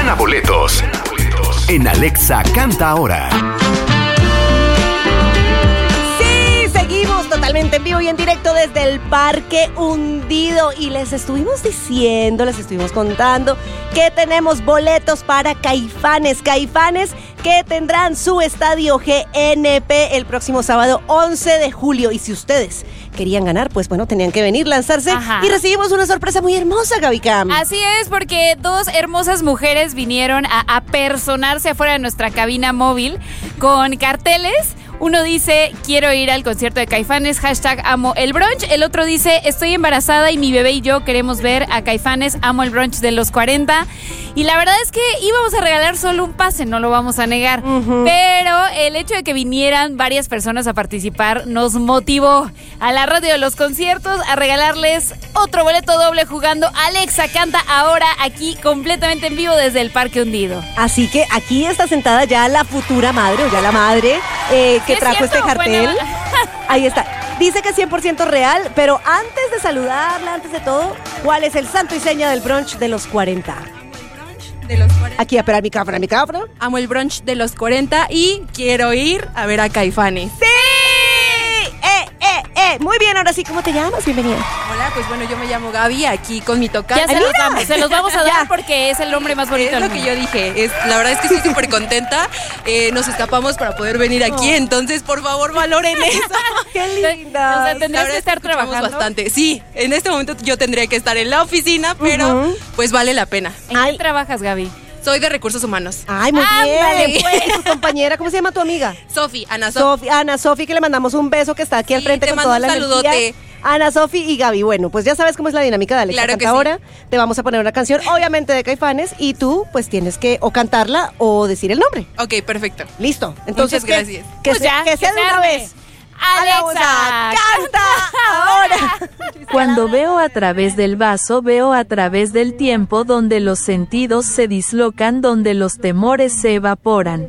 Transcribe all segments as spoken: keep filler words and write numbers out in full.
Gana boletos en Alexa Canta Ahora. Totalmente en vivo y en directo desde el Parque Hundido. Y les estuvimos diciendo, les estuvimos contando que tenemos boletos para Caifanes. Caifanes que tendrán su estadio G N P el próximo sábado once de julio. Y si ustedes querían ganar, pues bueno, tenían que venir, lanzarse. Ajá. Y recibimos una sorpresa muy hermosa, Gaby Cam. Así es, porque dos hermosas mujeres vinieron a apersonarse afuera de nuestra cabina móvil con carteles. Uno dice, quiero ir al concierto de Caifanes, hashtag amo el brunch. El otro dice, estoy embarazada y mi bebé y yo queremos ver a Caifanes, amo el brunch de los cuarenta. Y la verdad es que íbamos a regalar solo un pase, no lo vamos a negar. Uh-huh. Pero el hecho de que vinieran varias personas a participar nos motivó a la radio de los conciertos a regalarles otro boleto doble jugando Alexa Canta Ahora, aquí completamente en vivo desde el Parque Hundido. Así que aquí está sentada ya la futura madre, o ya la madre, eh, que trajo cierto? este cartel. Bueno. Ahí está. Dice que es cien por ciento real, pero antes de saludarla, antes de todo, ¿cuál es el santo y seña del brunch de los cuarenta? De los cuarenta. Aquí, espera, mi micrófono, mi micrófono. Amo el brunch de los cuarenta y quiero ir a ver a Caifanes. ¡Sí! ¡Eh, eh, eh! Muy bien, ahora sí, ¿cómo te llamas? Bienvenida. Hola, pues bueno, yo me llamo Gaby, aquí con mi tocayo. Ya se los damos, se los vamos a dar porque es el hombre más bonito del mundo. Es lo que yo dije, es, la verdad es que estoy súper contenta. Eh, nos escapamos para poder venir aquí, oh. entonces por favor valoren eso. ¡Qué linda! O sea, tendrías que estar trabajando. Bastante, sí, en este momento yo tendría que estar en la oficina, pero uh-huh. pues vale la pena. ¿En Ay. qué trabajas, Gaby? Soy de recursos humanos. Ay, muy Ándale, bien. Pues, tu compañera, ¿cómo se llama tu amiga? Sofi, Ana Sofi. Ana Sofi, que le mandamos un beso, que está aquí sí, al frente con toda la saludote. energía. Ana Sofi y Gaby. Bueno, pues ya sabes cómo es la dinámica de Alexa claro Canta Ahora. Sí. Te vamos a poner una canción, obviamente de Caifanes, y tú pues tienes que o cantarla o decir el nombre. Ok, perfecto. Listo. Entonces, muchas gracias. Que, que, pues se, ya, que sea que de una vez. Alexa, canta ahora. Cuando veo a través del vaso, veo a través del tiempo, donde los sentidos se dislocan, donde los temores se evaporan.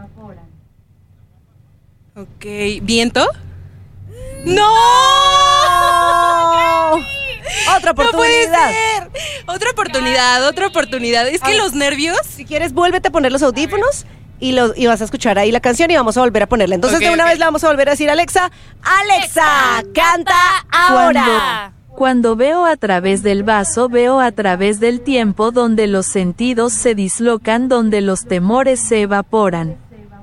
Ok, ¿viento? ¡No! Otra oportunidad. No puede ser. Otra oportunidad, otra oportunidad. Es que Ay, los nervios. Si quieres, vuélvete a poner los audífonos. Y, lo, y vas a escuchar ahí la canción y vamos a volver a ponerla. Entonces okay, de una okay. vez la vamos a volver a decir, Alexa, Alexa, canta ahora. Cuando, cuando veo a través del vaso, veo a través del tiempo, donde los sentidos se dislocan, donde los temores se evaporan.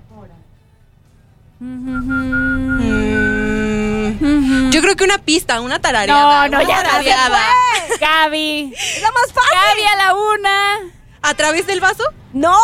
Mm. Yo creo que una pista, una tarareada. No, no, ya tarareada. Gaby. Es la más fácil. Gaby a la una. ¿A través del vaso? ¡No!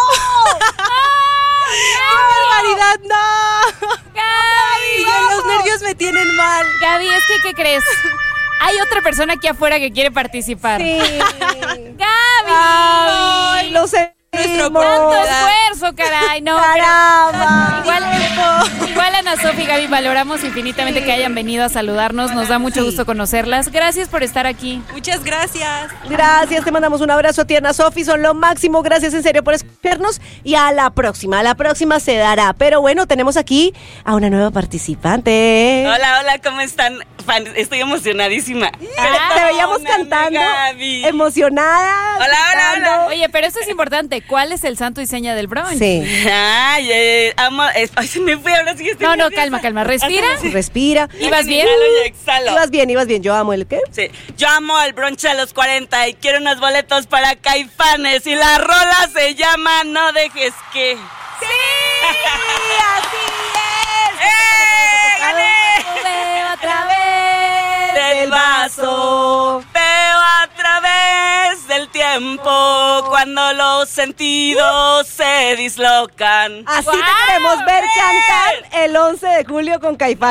¡Qué barbaridad! ¡No! ¡Gaby! No. Los nervios me tienen mal. Gaby, es que, ¿qué crees? Hay otra persona aquí afuera que quiere participar. Sí. ¡Gaby! Ay, lo sé. Nuestro tanto esfuerzo, caray. No, caramba. Igual, igual Ana Sofi y Gaby, valoramos infinitamente sí. que hayan venido a saludarnos. Nos da mucho sí. gusto conocerlas. Gracias por estar aquí. Muchas gracias. Gracias, te mandamos un abrazo a ti, Ana Sofi. Son lo máximo. Gracias en serio por escucharnos. Y a la próxima, a la próxima se dará. Pero bueno, tenemos aquí a una nueva participante. Hola, hola, ¿cómo están? Estoy emocionadísima. Ah, te veíamos cantando, Gaby. emocionada. Hola, hola, hola. Oye, pero esto es importante. ¿Cuál es el santo y seña del brunch? Sí. Ay, eh, amo. Eh, ay, se me fue, ahora sí estoy No, no, nerviosa. calma, calma. Respira. Sí. Respira. ¿Ibas bien? Inhalo y exhalo. Ibas bien, ibas bien. Yo amo el ¿qué? Sí. Yo amo el brunch a los cuarenta y quiero unos boletos para Caifanes. Y la rola se llama No dejes que. ¡Sí! ¡Así es! ¡Eh! ¡Gané! Veo a través del vaso, veo a través del tiempo, cuando los sentidos se dislocan. Así wow, te queremos ver cantar el once de julio con Caifanes.